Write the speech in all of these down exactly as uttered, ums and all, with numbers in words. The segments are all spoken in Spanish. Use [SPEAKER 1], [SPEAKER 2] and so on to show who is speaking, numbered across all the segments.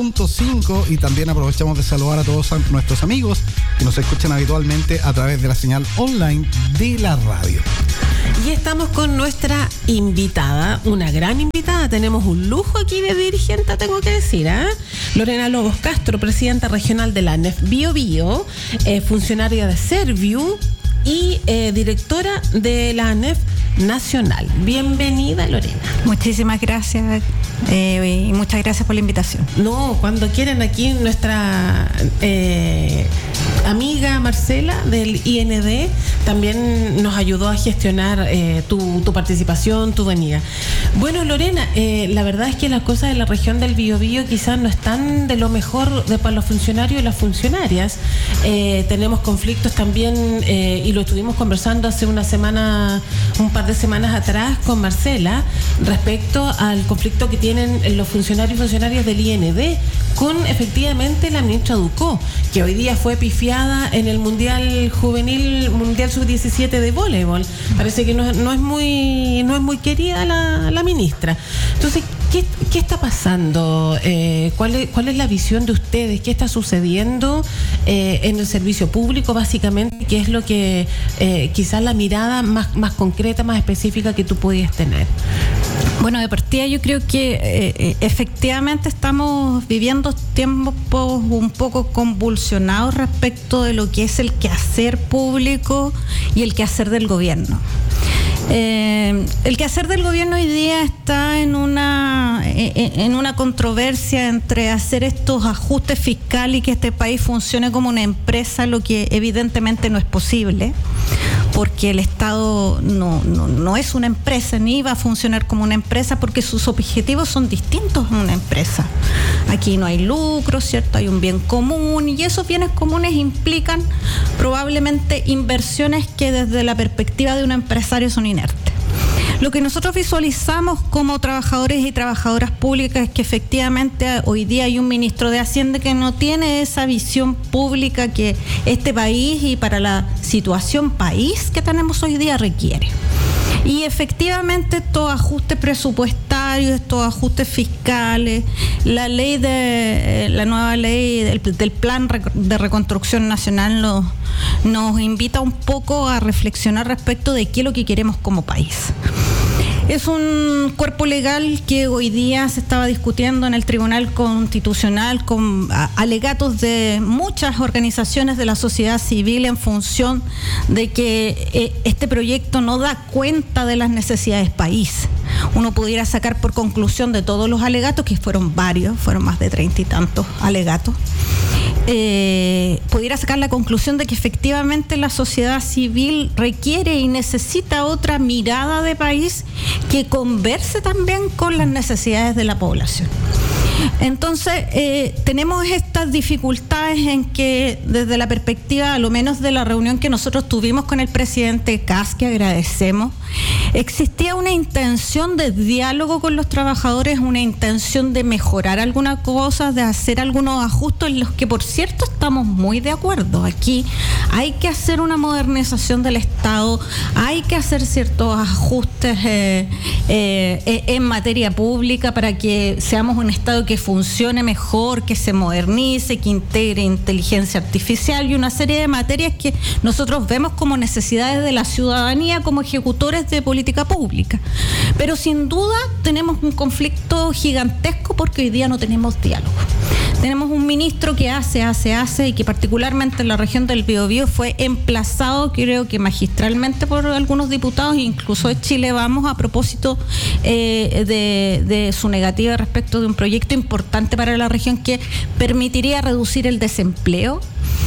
[SPEAKER 1] punto cinco y también aprovechamos de saludar a todos nuestros amigos que nos escuchan habitualmente a través de la señal online de la radio.
[SPEAKER 2] Y estamos con nuestra invitada, una gran invitada. Tenemos un lujo aquí de dirigente, tengo que decir, ¿eh? Lorena Lobos Castro, presidenta regional de la A N E F Bio Bio, eh, funcionaria de Serviu y eh, directora de la A N E F Nacional. Bienvenida, Lorena.
[SPEAKER 3] Muchísimas gracias eh, y muchas gracias por la invitación.
[SPEAKER 2] No, cuando quieran, aquí nuestra eh, amiga Marcela del I N D también nos ayudó a gestionar eh, tu, tu participación, tu venida. Bueno, Lorena, eh, la verdad es que las cosas de la región del Biobío quizás no están de lo mejor de para los funcionarios y las funcionarias. Eh, tenemos conflictos también eh, y lo estuvimos conversando hace una semana, un par de semanas atrás con Marcela respecto al conflicto que tienen los funcionarios y funcionarias del I N D con efectivamente la ministra Ducó, que hoy día fue pifiada en el Mundial Juvenil, Mundial sub diecisiete de voleibol. Parece que no, no es muy no es muy querida la, la ministra. Entonces, ¿qué, qué está pasando? Eh, ¿cuál es, ¿Cuál es la visión de ustedes? ¿Qué está sucediendo eh, en el servicio público, básicamente? ¿Qué es lo que eh, quizás la mirada más, más concreta, más específica que tú podías tener?
[SPEAKER 3] Bueno, de partida yo creo que eh, efectivamente estamos viviendo tiempos un poco convulsionados respecto de lo que es el quehacer público y el quehacer del gobierno. Eh, el quehacer del gobierno hoy día está en una en una controversia entre hacer estos ajustes fiscales y que este país funcione como una empresa, lo que evidentemente no es posible, porque el Estado no, no, no es una empresa ni va a funcionar como una empresa, porque sus objetivos son distintos a una empresa. Aquí no hay lucro, ¿cierto? Hay un bien común y esos bienes comunes implican probablemente inversiones que desde la perspectiva de un empresario son inertes. Lo que nosotros visualizamos como trabajadores y trabajadoras públicas es que efectivamente hoy día hay un ministro de Hacienda que no tiene esa visión pública que este país y para la situación país que tenemos hoy día requiere. Y efectivamente estos ajustes presupuestarios, estos ajustes fiscales, la ley de la nueva ley del, del plan de reconstrucción nacional nos, nos invita un poco a reflexionar respecto de qué es lo que queremos como país. Es un cuerpo legal que hoy día se estaba discutiendo en el Tribunal Constitucional con alegatos de muchas organizaciones de la sociedad civil en función de que eh, este proyecto no da cuenta de las necesidades país. Uno pudiera sacar por conclusión de todos los alegatos, que fueron varios, fueron más de treinta y tantos alegatos, eh, pudiera sacar la conclusión de que efectivamente la sociedad civil requiere y necesita otra mirada de país que converse también con las necesidades de la población. Entonces, eh, tenemos estas dificultades en que desde la perspectiva, a lo menos de la reunión que nosotros tuvimos con el presidente Kast, que agradecemos, existía una intención de diálogo con los trabajadores, una intención de mejorar algunas cosas, de hacer algunos ajustes en los que, por cierto, estamos muy de acuerdo. Aquí hay que hacer una modernización del Estado, hay que hacer ciertos ajustes eh, eh, en materia pública para que seamos un Estado que funcione mejor, que se modernice, que integre inteligencia artificial y una serie de materias que nosotros vemos como necesidades de la ciudadanía como ejecutores de política pública. Pero sin duda tenemos un conflicto gigantesco porque hoy día no tenemos diálogo. Tenemos un ministro que hace, hace, hace y que particularmente en la región del Biobío fue emplazado, creo que magistralmente, por algunos diputados, incluso de Chile Vamos, a propósito eh, de, de su negativa respecto de un proyecto importante para la región que permitiría reducir el desempleo.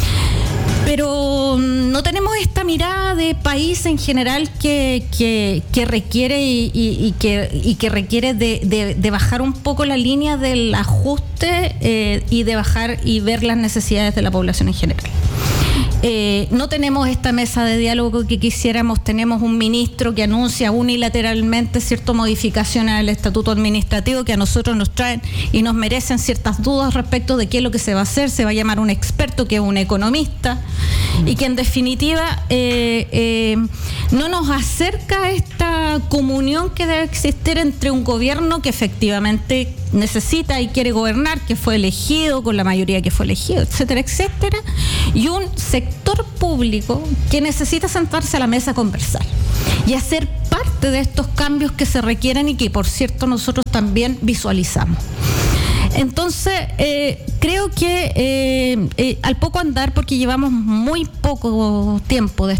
[SPEAKER 3] Pero no tenemos esta mirada de país en general que, que, que requiere y, y, y, que, y que requiere de, de, de bajar un poco la línea del ajuste eh, y de bajar y ver las necesidades de la población en general. Eh, no tenemos esta mesa de diálogo que quisiéramos. Tenemos un ministro que anuncia unilateralmente ciertas modificaciones al estatuto administrativo que a nosotros nos traen y nos merecen ciertas dudas respecto de qué es lo que se va a hacer. Se va a llamar un experto que es un economista y que en definitiva eh, eh, no nos acerca a esta comunión que debe existir entre un gobierno que efectivamente necesita y quiere gobernar, que fue elegido con la mayoría que fue elegido, etcétera, etcétera, y un sector público que necesita sentarse a la mesa a conversar y hacer parte de estos cambios que se requieren y que, por cierto, nosotros también visualizamos. Entonces, eh, creo que eh, eh, al poco andar, porque llevamos muy poco tiempo de